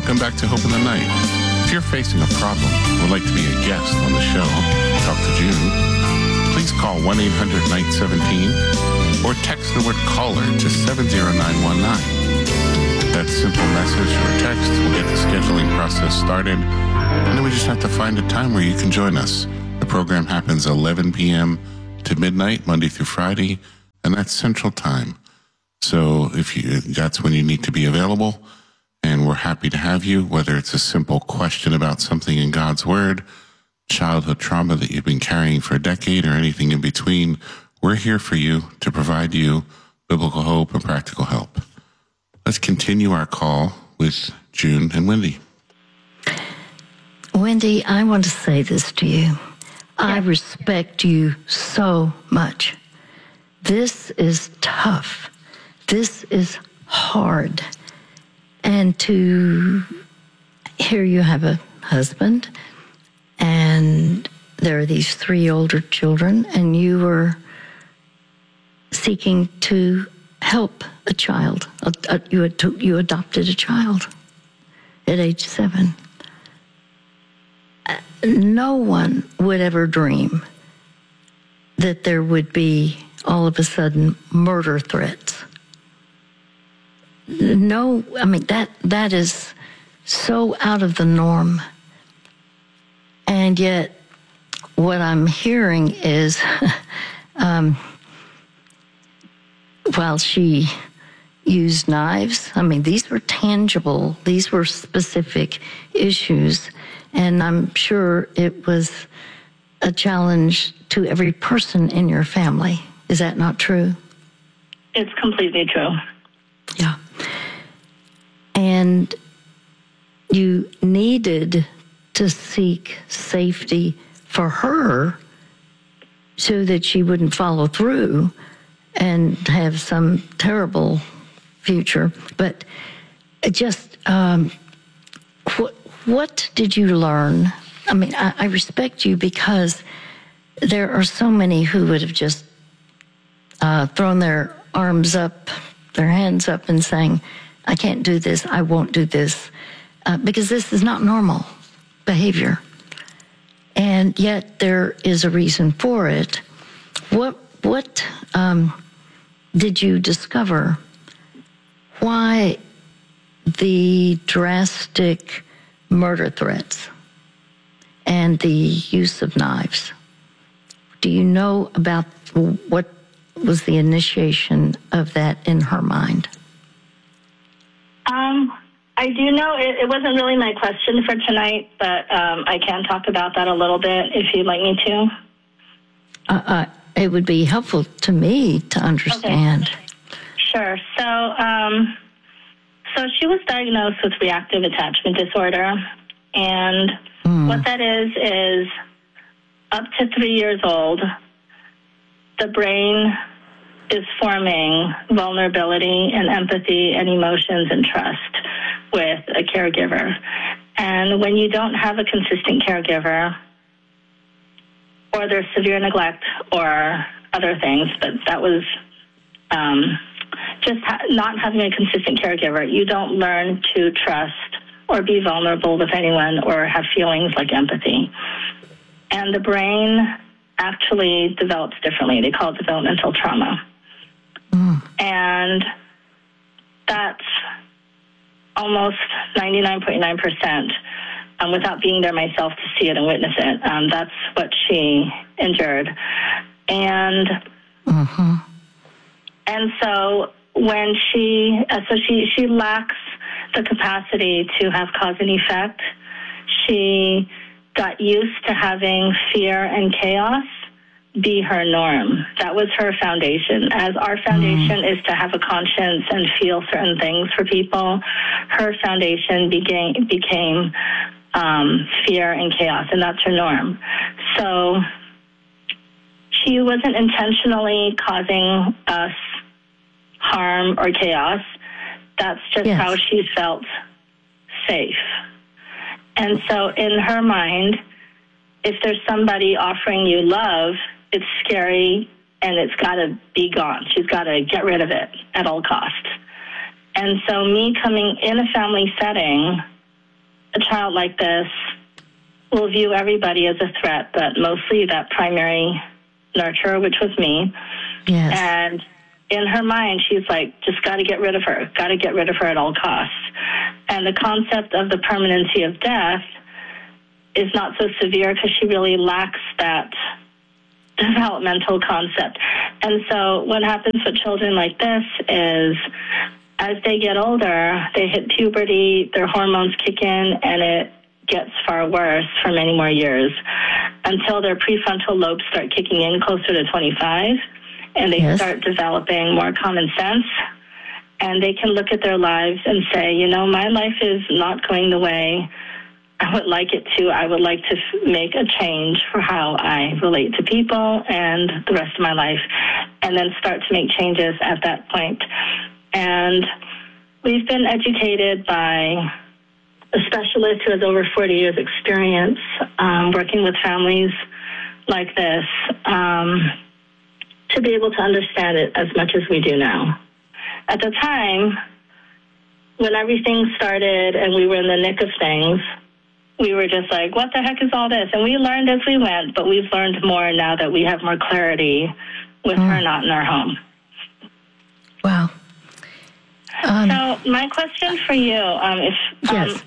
welcome back to Hope in the Night. If you're facing a problem and would like to be a guest on the show, talk to June, please call 1-800-NIGHT-17 or text the word caller to 70919. That simple message or text will get the scheduling process started, and then we just have to find a time where you can join us. The program happens 11 p.m. to midnight, Monday through Friday, and that's Central Time. So that's when you need to be available, and we're happy to have you, whether it's a simple question about something in God's Word, childhood trauma that you've been carrying for a decade, or anything in between. We're here for you to provide you biblical hope and practical help. Let's continue our call with June and Wendy. Wendy, I want to say this to you. Yeah. I respect you so much. This is tough. This is hard. And to hear you have a husband, and there are these 3 older children, and you were seeking to help a child. You adopted a child at age 7. No one would ever dream that there would be all of a sudden murder threats. No, I mean, that is so out of the norm. And yet, what I'm hearing is, while she used knives, I mean, these were tangible, these were specific issues, and I'm sure it was a challenge to every person in your family. Is that not true? It's completely true. Yeah. And you needed to seek safety for her so that she wouldn't follow through and have some terrible future. But just what did you learn? I mean, I respect you because there are so many who would have just thrown their arms up, their hands up and saying, I can't do this, I won't do this, because this is not normal behavior. And yet there is a reason for it. What did you discover? Why the drastic murder threats and the use of knives? Do you know about what was the initiation of that in her mind? I do know it wasn't really my question for tonight, but I can talk about that a little bit if you'd like me to. It would be helpful to me to understand. Okay. Sure. So she was diagnosed with reactive attachment disorder, and what that is up to 3 years old, the brain is forming vulnerability and empathy and emotions and trust with a caregiver. And when you don't have a consistent caregiver, or there's severe neglect or other things, but that was not having a consistent caregiver, you don't learn to trust or be vulnerable with anyone or have feelings like empathy. And the brain actually develops differently. They call it developmental trauma. And that's almost 99.9%, without being there myself to see it and witness it. That's what she endured. And and so when she lacks the capacity to have cause and effect, she got used to having fear and chaos be her norm. That was her foundation. As our foundation is to have a conscience and feel certain things for people, her foundation became fear and chaos, and that's her norm. So she wasn't intentionally causing us harm or chaos. That's just how she felt safe. And so in her mind, if there's somebody offering you love, it's scary and it's got to be gone. She's got to get rid of it at all costs. And so me coming in a family setting a child like this will view everybody as a threat, but mostly that primary nurturer, which was me. Yes. And in her mind, she's like, just got to get rid of her at all costs. And the concept of the permanency of death is not so severe because she really lacks that developmental concept. And so what happens with children like this is as they get older, they hit puberty, their hormones kick in, and it gets far worse for many more years until their prefrontal lobes start kicking in closer to 25, and they start developing more common sense, and they can look at their lives and say, you know, my life is not going the way I would like it to. I would like to make a change for how I relate to people and the rest of my life, and then start to make changes at that point. And we've been educated by a specialist who has over 40 years experience working with families like this to be able to understand it as much as we do now. At the time, when everything started and we were in the nick of things, we were just like, what the heck is all this? And we learned as we went, but we've learned more now that we have more clarity with her not in our home. Wow. So my question for you, yes.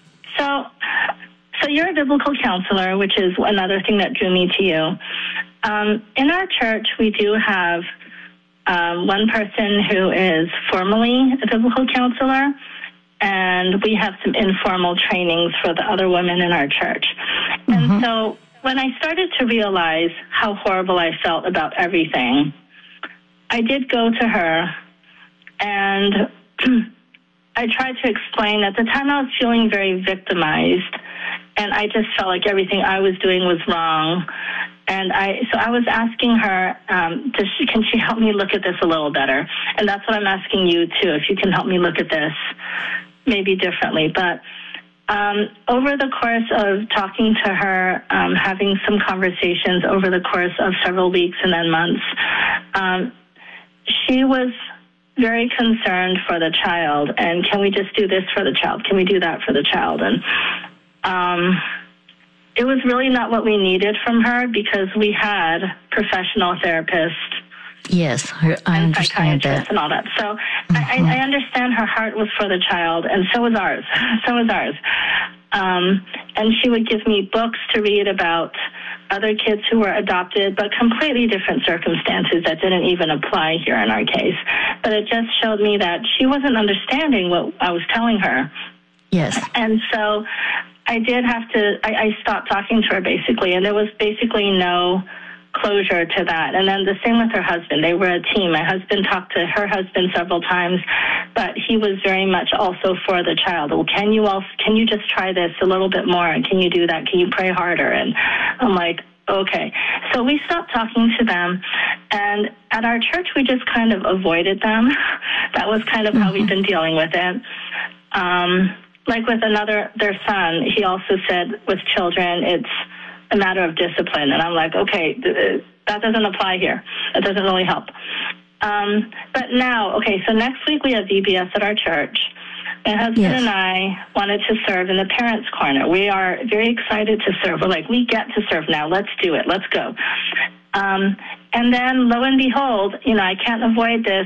So you're a biblical counselor, which is another thing that drew me to you. In our church, we do have one person who is formally a biblical counselor, and we have some informal trainings for the other women in our church. And so when I started to realize how horrible I felt about everything, I did go to her, and I tried to explain. At the time, I was feeling very victimized, and I just felt like everything I was doing was wrong. And so I was asking her, can she help me look at this a little better? And that's what I'm asking you, too, if you can help me look at this maybe differently. But over the course of talking to her, having some conversations over the course of several weeks and then months, she was very concerned for the child. And can we just do this for the child? Can we do that for the child? And it was really not what we needed from her because we had professional therapists. Yes, I understand that. And all that. So I understand her heart was for the child, and so was ours. And she would give me books to read about other kids who were adopted, but completely different circumstances that didn't even apply here in our case. But it just showed me that she wasn't understanding what I was telling her. Yes. And so I did have to, I stopped talking to her basically, and there was basically no closure to that. And then the same with her husband. They were a team. My husband talked to her husband several times, but he was very much also for the child. Well, can you just try this a little bit more? And can you do that? Can you pray harder? And I'm like, okay. So we stopped talking to them. And at our church, we just kind of avoided them. That was kind of how we've been dealing with it. Like with their son, he also said with children, it's a matter of discipline. And I'm like, okay, that doesn't apply here. That doesn't really help. But now, so next week we have VBS at our church. My husband and I wanted to serve in the Parents' Corner. We are very excited to serve. We're like, we get to serve now. Let's do it. Let's go. And then, lo and behold, I can't avoid this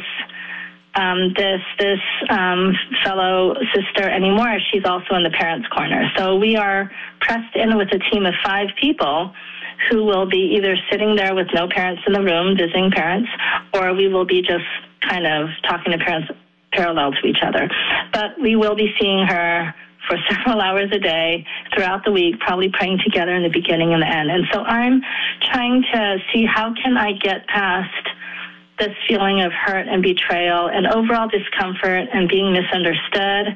fellow sister anymore. She's also in the Parents' Corner. So we are pressed in with a team of 5 people who will be either sitting there with no parents in the room, visiting parents, or we will be just kind of talking to parents parallel to each other. But we will be seeing her for several hours a day throughout the week, probably praying together in the beginning and the end. And so I'm trying to see how can I get past this feeling of hurt and betrayal and overall discomfort and being misunderstood.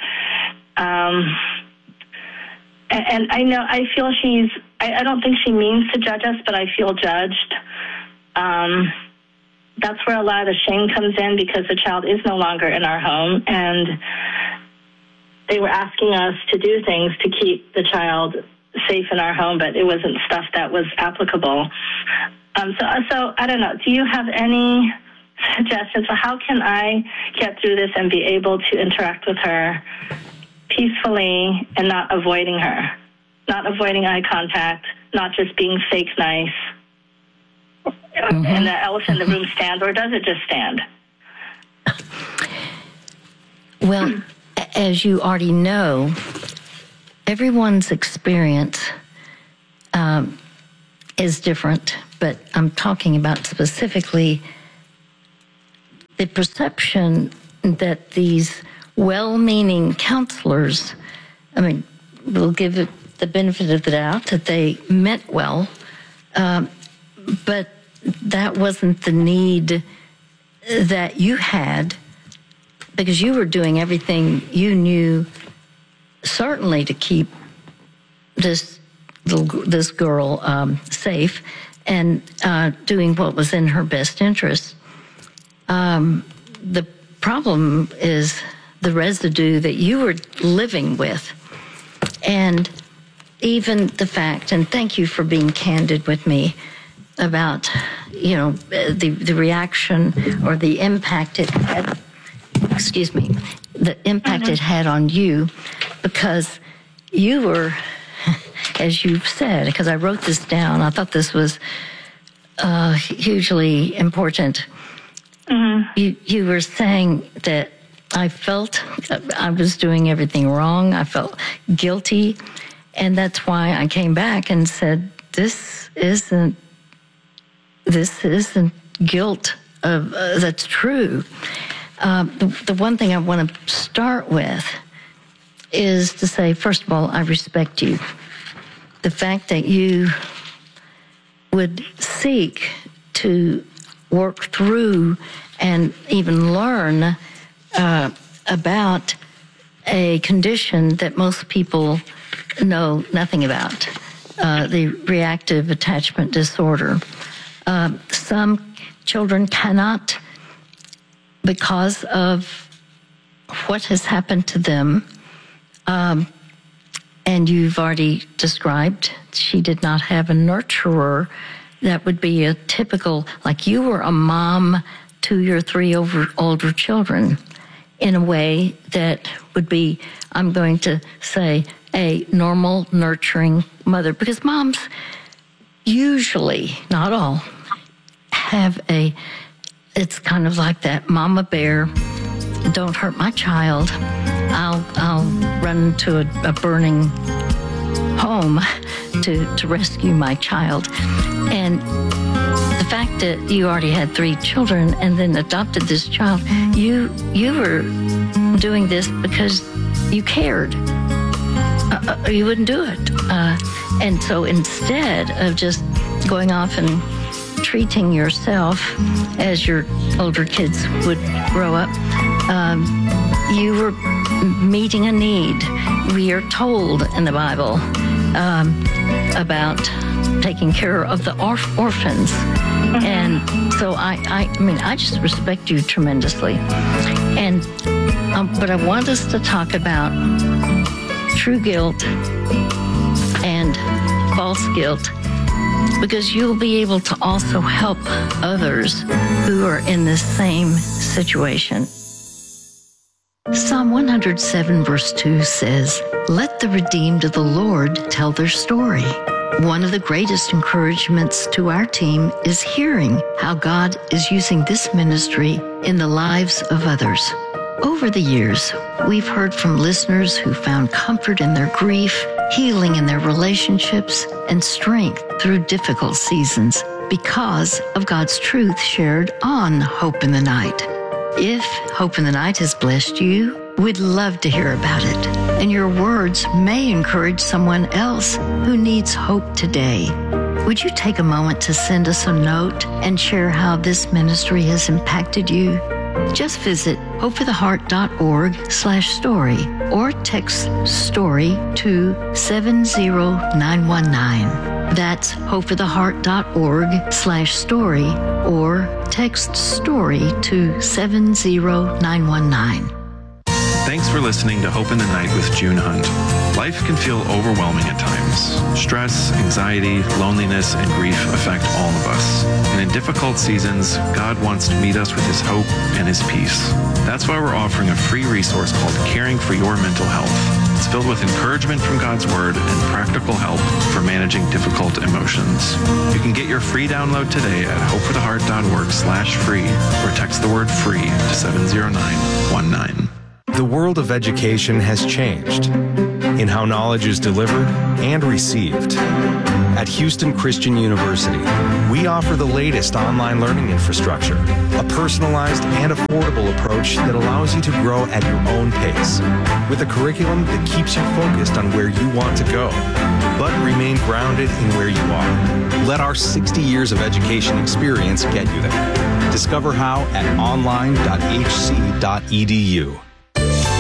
And I feel I don't think she means to judge us, but I feel judged. That's where a lot of the shame comes in because the child is no longer in our home, and they were asking us to do things to keep the child safe in our home, but it wasn't stuff that was applicable. So I don't know. Do you have any suggestions for how can I get through this and be able to interact with her peacefully and not avoiding her, not avoiding eye contact, not just being fake nice. And the elephant in the room stand, or does it just stand? Well, as you already know, everyone's experience is different, but I'm talking about specifically the perception that these well-meaning counselors, I mean, we'll give it the benefit of the doubt that they meant well, but that wasn't the need that you had, because you were doing everything you knew, certainly to keep this girl safe, and doing what was in her best interest. The problem is the residue that you were living with, and even the fact, and thank you for being candid with me about, you know, the reaction or the impact it had, the impact it had on you, because you were, as you've said, because I wrote this down, I thought this was hugely important. You were saying that I felt I was doing everything wrong. I felt guilty. And that's why I came back and said, this isn't guilt that's true. The one thing I want to start with is to say, first of all, I respect you. The fact that you would seek to work through and even learn about a condition that most people know nothing about, the reactive attachment disorder. Some children cannot, because of what has happened to them, and you've already described, she did not have a nurturer that would be a typical, like you were a mom to your 3 older children, in a way that would be, I'm going to say, a normal, nurturing mother. Because moms usually, not all, have it's kind of like that mama bear, don't hurt my child, I'll run to a burning home to rescue my child. And the fact that you already had 3 children and then adopted this child, you were doing this because you cared. You wouldn't do it. And so instead of just going off and treating yourself as your older kids would grow up, you were meeting a need. We are told in the Bible about taking care of the orphans. And so I mean, I just respect you tremendously. And but I want us to talk about true guilt and false guilt, because you'll be able to also help others who are in the same situation. Psalm 107 verse 2 says, "Let the redeemed of the Lord tell their story." One of the greatest encouragements to our team is hearing how God is using this ministry in the lives of others. Over the years, we've heard from listeners who found comfort in their grief, healing in their relationships, and strength through difficult seasons because of God's truth shared on Hope in the Night. If Hope in the Night has blessed you, we'd love to hear about it. And your words may encourage someone else who needs hope today. Would you take a moment to send us a note and share how this ministry has impacted you? Just visit hopefortheheart.org/story or text STORY to 70919. That's hopefortheheart.org/story or text STORY to 70919. Thanks for listening to Hope in the Night with June Hunt. Life can feel overwhelming at times. Stress, anxiety, loneliness, and grief affect all of us. And in difficult seasons, God wants to meet us with His hope and His peace. That's why we're offering a free resource called Caring for Your Mental Health. It's filled with encouragement from God's Word and practical help for managing difficult emotions. You can get your free download today at hopefortheheart.org/free or text the word FREE to 70919. The world of education has changed in how knowledge is delivered and received. At Houston Christian University, we offer the latest online learning infrastructure, a personalized and affordable approach that allows you to grow at your own pace, with a curriculum that keeps you focused on where you want to go, but remain grounded in where you are. Let our 60 years of education experience get you there. Discover how at online.hc.edu.